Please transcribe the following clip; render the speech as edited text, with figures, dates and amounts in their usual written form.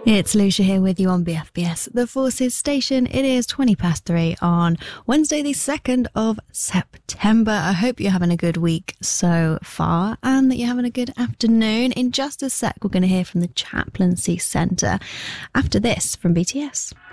It's Lucia here with you on BFBS, the Forces station. It is 3:20 on Wednesday, the 2nd of September. I hope you're having a good week so far and that you're having a good afternoon. In just a sec, we're going to hear from the Chaplaincy Centre after this from BTS.